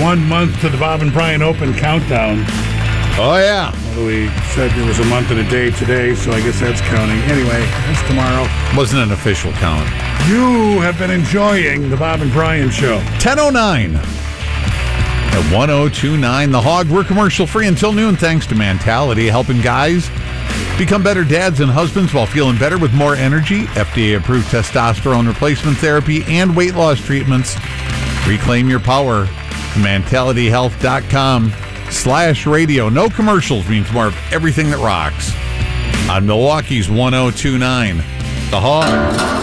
1 month to the Bob and Brian Open Countdown. Oh, yeah. We said there was a month and a day today, so I guess that's counting. Anyway, that's tomorrow. Wasn't an official count. You have been enjoying the Bob and Brian Show. 10:09 at 1029 The Hog. We're commercial free until noon thanks to Mentality, helping guys become better dads and husbands while feeling better with more energy. FDA-approved testosterone replacement therapy and weight loss treatments. Reclaim your power. MentalityHealth.com/radio. No commercials means more of everything that rocks. On Milwaukee's 1029 The Hog.